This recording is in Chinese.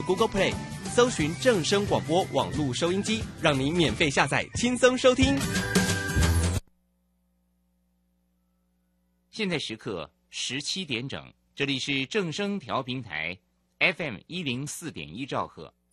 Google Play， 搜寻正声广播网络收音机，让你免费下载，轻松收听。 现在时刻17点整，这里是正声调频台 FM104.1兆赫，